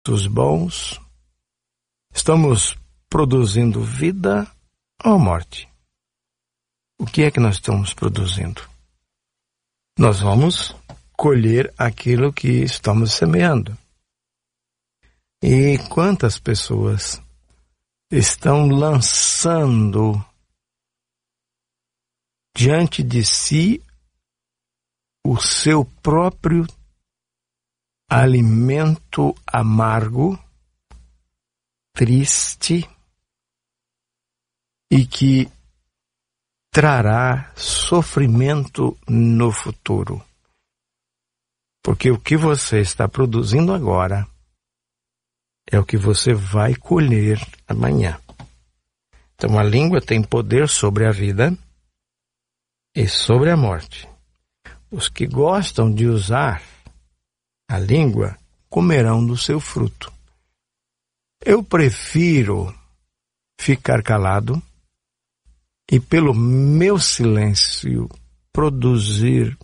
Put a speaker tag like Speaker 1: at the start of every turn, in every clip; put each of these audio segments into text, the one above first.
Speaker 1: bons? Estamos produzindo vida ou morte? O que é que nós estamos produzindo? Nós vamos colher aquilo que estamos semeando. E quantas pessoas estão lançando diante de si o seu próprio alimento amargo, triste e que trará sofrimento no futuro. Porque o que você está produzindo agora é o que você vai colher amanhã. Então a língua tem poder sobre a vida e sobre a morte. Os que gostam de usar a língua comerão do seu fruto. Eu prefiro ficar calado e pelo meu silêncio produzir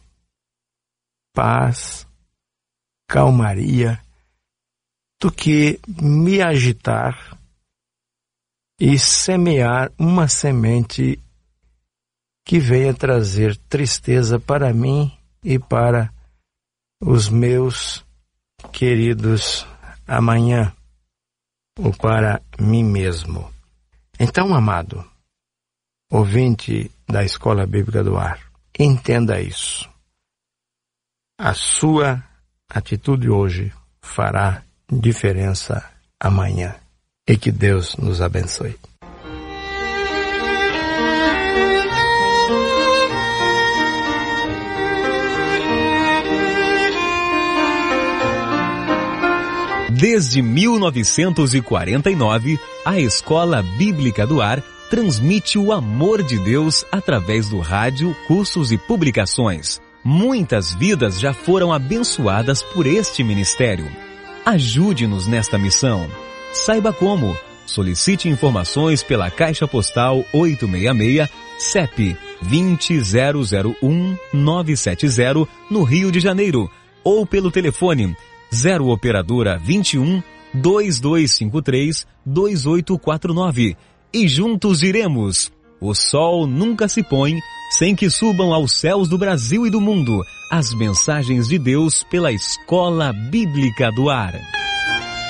Speaker 1: paz, calmaria, do que me agitar e semear uma semente que venha trazer tristeza para mim e para os meus queridos amanhã, ou para mim mesmo. Então, amado ouvinte da Escola Bíblica do Ar, entenda isso. A sua atitude hoje fará diferença amanhã. E que Deus nos abençoe.
Speaker 2: Desde 1949, a Escola Bíblica do Ar transmite o amor de Deus através do rádio, cursos e publicações. Muitas vidas já foram abençoadas por este ministério. Ajude-nos nesta missão. Saiba como. Solicite informações pela Caixa Postal 866, CEP 2001970, no Rio de Janeiro, ou pelo telefone 0 operadora 21 2253 2849. E juntos iremos. O sol nunca se põe sem que subam aos céus do Brasil e do mundo as mensagens de Deus pela Escola Bíblica do Ar.